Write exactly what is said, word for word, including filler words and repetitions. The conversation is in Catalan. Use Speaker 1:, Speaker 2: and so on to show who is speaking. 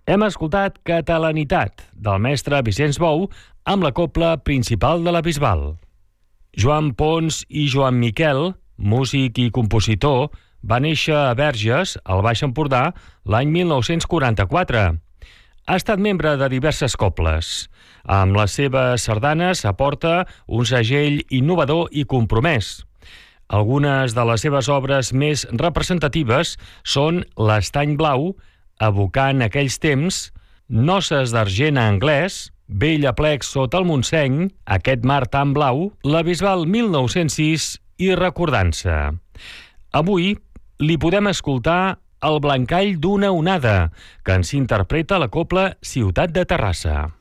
Speaker 1: Hem escoltat Catalanitat, del mestre Vicenç Bou, amb la cobla principal de la Bisbal. Joan Pons i Joan Miquel, músic i compositor, va néixer a Verges, al Baix Empordà, l'any mil nou-cents quaranta-quatre. Ha estat membre de diverses cobles. Amb les seves sardanes aporta un segell innovador i compromès. Algunes de les seves obres més representatives són l'Estany Blau, evocant aquells temps, Noces d'argent a anglès, Vell aplec sota el Montseny, Aquest mar tan blau, la Bisbal mil nou-cents sis i Recordança. Avui li podem escoltar El Blancall d'una onada, que ens interpreta la cobla Ciutat de Terrassa.